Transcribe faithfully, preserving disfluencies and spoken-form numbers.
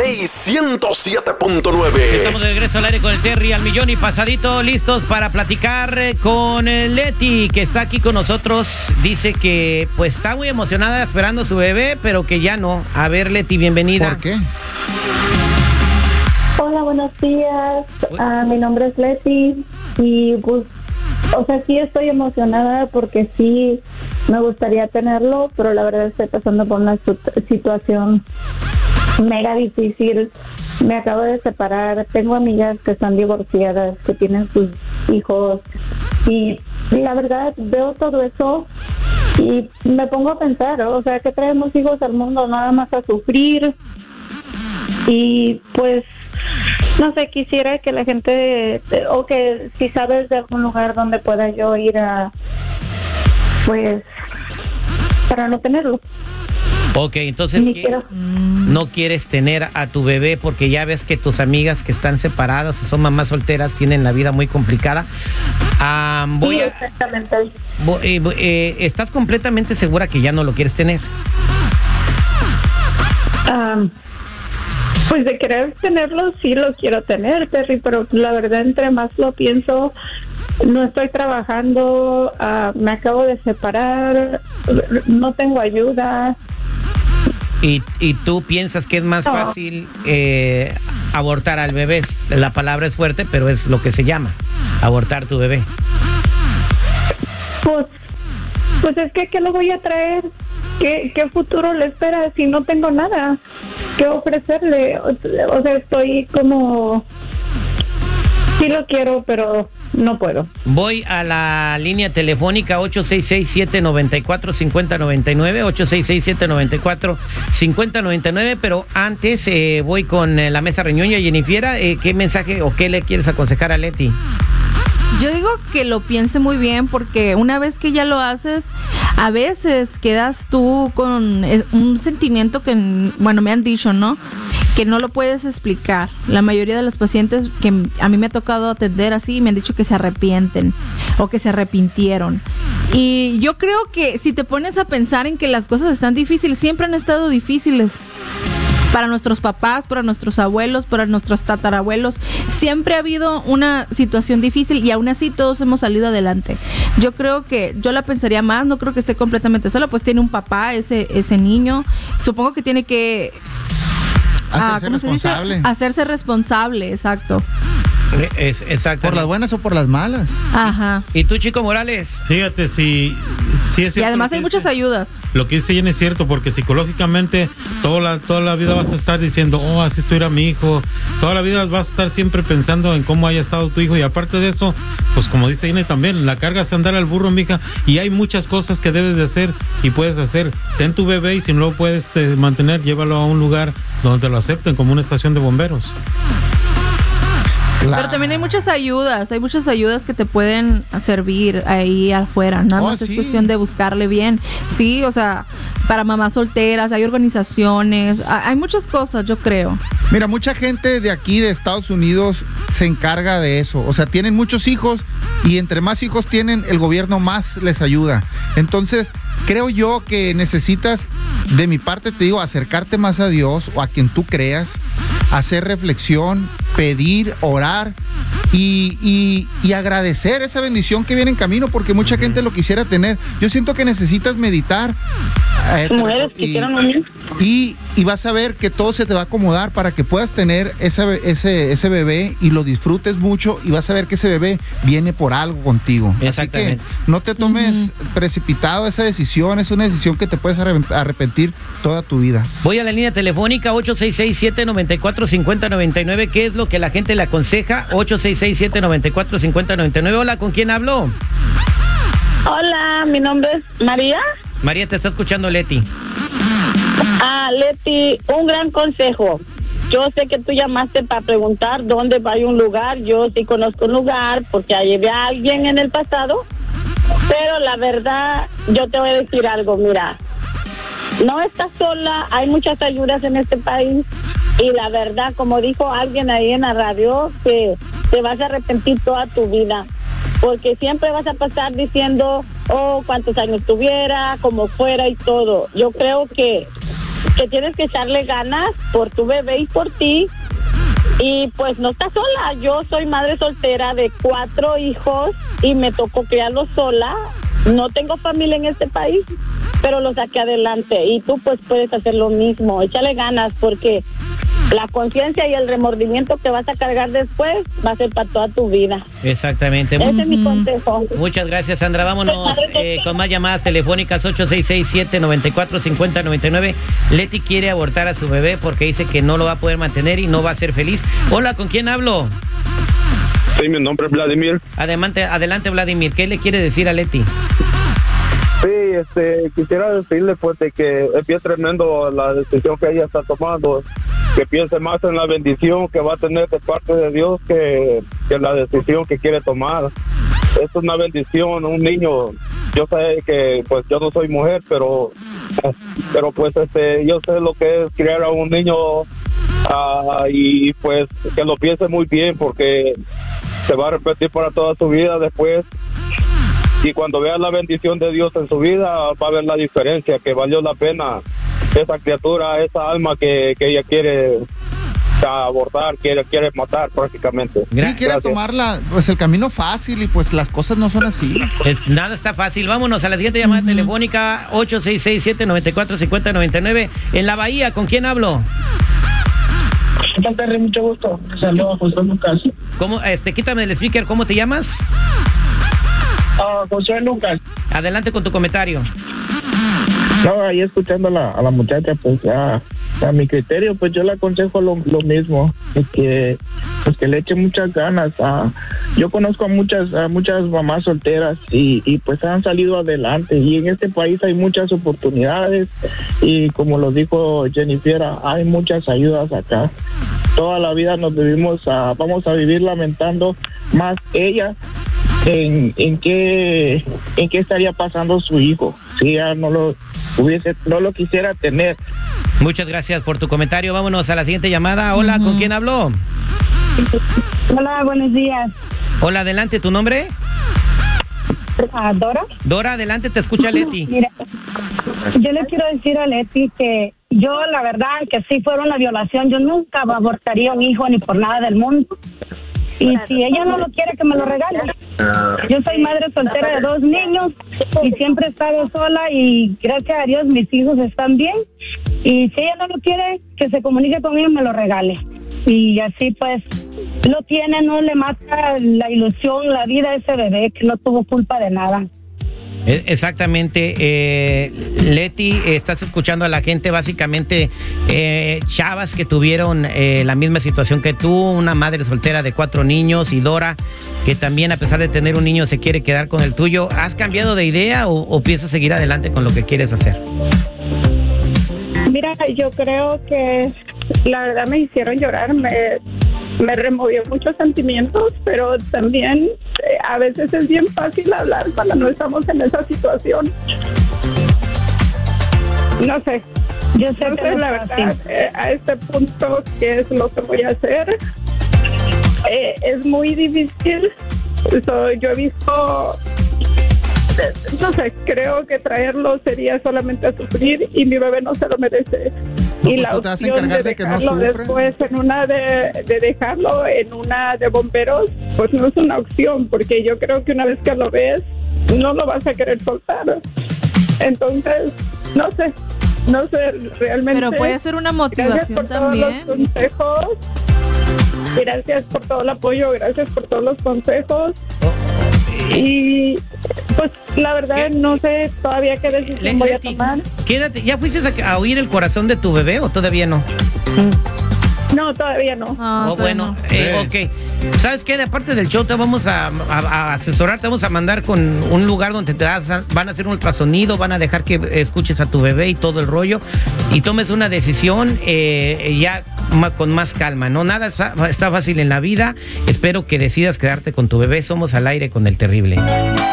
Play ciento siete punto nueve. Estamos de regreso al aire con el Terry al millón y pasadito, listos para platicar con Leti, que está aquí con nosotros. Dice que pues está muy emocionada esperando a su bebé, pero que ya no. A ver, Leti, bienvenida. ¿Por qué? Hola, buenos días. Uh, mi nombre es Leti y pues, o sea, sí estoy emocionada porque sí me gustaría tenerlo, pero la verdad estoy pasando por una situación mega difícil. Me acabo de separar, tengo amigas que están divorciadas, que tienen sus hijos y la verdad veo todo eso y me pongo a pensar, o sea, que traemos hijos al mundo nada más a sufrir. Y pues, no sé, quisiera que la gente, o que si sabes de algún lugar donde pueda yo ir a, pues, para no tenerlo. Ok, entonces ¿qué, no quieres tener a tu bebé porque ya ves que tus amigas que están separadas o son mamás solteras tienen la vida muy complicada. Um, voy sí, a, exactamente. Voy, eh, eh, ¿Estás completamente segura que ya no lo quieres tener? Um, Pues de querer tenerlo, sí lo quiero tener, Terry, pero la verdad entre más lo pienso, no estoy trabajando, uh, me acabo de separar, no tengo ayuda. ¿Y, y tú piensas que es más no. fácil eh, abortar al bebé? La palabra es fuerte, pero es lo que se llama, abortar tu bebé. Pues, pues es que, ¿qué lo voy a traer? ¿Qué, ¿Qué futuro le espera si no tengo nada que ofrecerle? O, o sea, estoy como... Sí lo quiero, pero no puedo. Voy a la línea telefónica ocho seis seis, siete nueve cuatro, cinco cero nueve nueve, ocho seis seis, siete nueve cuatro, cinco cero nueve nueve, pero antes eh, voy con eh, la mesa reñoña. Jennifiera, eh, ¿qué mensaje o qué le quieres aconsejar a Leti? Yo digo que lo piense muy bien porque una vez que ya lo haces, a veces quedas tú con un sentimiento que, bueno, me han dicho, ¿no? Que no lo puedes explicar. La mayoría de los pacientes que a mí me ha tocado atender así me han dicho que se arrepienten o que se arrepintieron. Y yo creo que si te pones a pensar en que las cosas están difíciles, siempre han estado difíciles. Para nuestros papás, para nuestros abuelos, para nuestros tatarabuelos, siempre ha habido una situación difícil y aún así todos hemos salido adelante. Yo creo que yo la pensaría más, no creo que esté completamente sola, pues tiene un papá, ese, ese niño, supongo que tiene que hacerse ah, ¿cómo responsable. Se dice? Hacerse responsable, exacto. Es, exacto. ¿Por las buenas o por las malas? Ajá. ¿Y tú, Chico Morales? Fíjate, si, si es cierto. Y además hay dice, muchas ayudas. Lo que dice Jenny es cierto, porque psicológicamente toda la, toda la vida vas a estar diciendo, oh, así estuviera mi hijo. Toda la vida vas a estar siempre pensando en cómo haya estado tu hijo. Y aparte de eso, pues como dice Jenny también, la carga es andar al burro, mija. Y hay muchas cosas que debes de hacer y puedes hacer. Ten tu bebé y si no lo puedes te, mantener, llévalo a un lugar donde te lo acepten, como una estación de bomberos. Pero también hay muchas ayudas, hay muchas ayudas que te pueden servir ahí afuera, nada Oh, más sí. es cuestión de buscarle bien. Sí, o sea, para mamás solteras, hay organizaciones, hay muchas cosas, yo creo. Mira, mucha gente de aquí, de Estados Unidos, se encarga de eso. O sea, tienen muchos hijos y entre más hijos tienen, el gobierno más les ayuda. Entonces, creo yo que necesitas, de mi parte te digo, acercarte más a Dios o a quien tú creas, hacer reflexión, pedir, orar y, y, y agradecer esa bendición que viene en camino, porque mucha gente lo quisiera tener. Yo siento que necesitas meditar. Eh, Mujeres y, quisieron unir. y, y vas a ver que todo se te va a acomodar para que puedas tener ese, ese, ese bebé y lo disfrutes mucho y vas a ver que ese bebé viene por algo contigo. Así que no te tomes uh-huh. precipitado esa decisión, es una decisión que te puedes arrepentir toda tu vida. Voy a la línea telefónica ocho seis seis, siete nueve cuatro, cinco cero nueve nueve. ¿Qué es lo que la gente le aconseja? ocho seis seis, siete nueve cuatro, cinco cero nueve nueve. Hola, ¿con quién hablo? Hola, mi nombre es María. María, te está escuchando Leti. Ah, Leti, un gran consejo. Yo sé que tú llamaste para preguntar dónde hay un lugar. Yo sí conozco un lugar porque llevé a alguien en el pasado. Pero la verdad, yo te voy a decir algo, mira. No estás sola, hay muchas ayudas en este país. Y la verdad, como dijo alguien ahí en la radio, que te vas a arrepentir toda tu vida. Porque siempre vas a pasar diciendo, oh, cuántos años tuviera, como fuera y todo. Yo creo que que tienes que echarle ganas por tu bebé y por ti. Y pues no estás sola. Yo soy madre soltera de cuatro hijos y me tocó criarlos sola. No tengo familia en este país, pero lo saqué adelante. Y tú pues puedes hacer lo mismo. Échale ganas, porque la conciencia y el remordimiento que vas a cargar después va a ser para toda tu vida. Exactamente. Ese es mi consejo. Muchas gracias, Sandra. Vámonos eh, con más llamadas telefónicas. Ocho seis seis, siete nueve cuatro, cinco cero nueve nueve. Leti quiere abortar a su bebé porque dice que no lo va a poder mantener y no va a ser feliz. Hola, ¿con quién hablo? Sí, mi nombre es Vladimir. Adelante, adelante, Vladimir. ¿Qué le quiere decir a Leti? Sí, este, quisiera decirle pues de que es bien tremendo la decisión que ella está tomando, que piense más en la bendición que va a tener de parte de Dios que, que la decisión que quiere tomar. Es una bendición, un niño. Yo sé que pues yo no soy mujer, pero pero pues este yo sé lo que es criar a un niño, uh, y pues que lo piense muy bien, porque se va a repetir para toda su vida después. Y cuando vea la bendición de Dios en su vida, va a ver la diferencia, que valió la pena esa criatura, esa alma que, que ella quiere abortar, quiere, quiere matar prácticamente. Sí, quiere Gracias. tomarla, pues el camino fácil, y pues las cosas no son así. Es, nada está fácil. Vámonos a la siguiente llamada uh-huh. telefónica, ocho seis seis, siete nueve cuatro, cinco cero nueve nueve. En la Bahía, ¿con quién hablo? Mucho gusto. Saludos a José Lucas. ¿Cómo, este, quítame el speaker, ¿cómo te llamas? Uh, José Lucas. Adelante con tu comentario. No, ahí escuchando a la, a la muchacha, pues ya, a mi criterio, pues yo le aconsejo lo, lo mismo, es que pues que le eche muchas ganas. A, yo conozco a muchas a muchas mamás solteras y, y pues han salido adelante, y en este país hay muchas oportunidades, y como lo dijo Jennifer, hay muchas ayudas acá. Toda la vida nos vivimos, a, vamos a vivir lamentando, más ella en, en qué en qué estaría pasando su hijo si ella no lo hubiese no lo quisiera tener. Muchas gracias por tu comentario. Vámonos a la siguiente llamada. Hola, uh-huh. ¿con quién habló? Hola, buenos días. Hola, adelante, ¿tu nombre? Uh, Dora. Dora, adelante, te escucha Leti. Mira, yo le quiero decir a Leti que yo, la verdad, que si fuera una violación, yo nunca abortaría un hijo ni por nada del mundo. Y si ella no lo quiere, que me lo regale. Yo soy madre soltera de dos niños y siempre he estado sola, y gracias a Dios mis hijos están bien. Y si ella no lo quiere, que se comunique conmigo y me lo regale. Y así pues lo tiene, no le mata la ilusión, la vida a ese bebé que no tuvo culpa de nada. Exactamente, eh, Leti, estás escuchando a la gente, básicamente eh, chavas que tuvieron eh, la misma situación que tú, una madre soltera de cuatro niños, y Dora, que también a pesar de tener un niño se quiere quedar con el tuyo. ¿Has cambiado de idea o, o piensas seguir adelante con lo que quieres hacer? Mira, yo creo que la verdad me hicieron llorar, me, me removió muchos sentimientos, pero también eh, a veces es bien fácil hablar cuando no estamos en esa situación. No sé, yo sé Entonces, que la verdad, eh, a este punto, ¿qué es lo que voy a hacer? Eh, es muy difícil. So, yo he visto... No sé, creo que traerlo sería solamente a sufrir, y mi bebé no se lo merece. No, y pues la opción de, de dejarlo no después en una de, de dejarlo en una de bomberos, pues no es una opción, porque yo creo que una vez que lo ves, no lo vas a querer soltar. Entonces, no sé, no sé realmente. Pero puede ser una motivación gracias por también. Todos los consejos. Gracias por todo el apoyo, gracias por todos los consejos. Y pues la verdad ¿Qué? no sé todavía qué decisión Leti, voy a tomar. Quédate, ¿ya fuiste a, a oír el corazón de tu bebé o todavía no? No, todavía no. Oh, oh bueno, no. Eh, ok. ¿Sabes qué? De parte del show te vamos a, a, a asesorar, te vamos a mandar con un lugar donde te das, van a hacer un ultrasonido, van a dejar que escuches a tu bebé y todo el rollo, y tomes una decisión eh, ya con más calma, ¿no? Nada está, está fácil en la vida. Espero que decidas quedarte con tu bebé. Somos al aire con el terrible.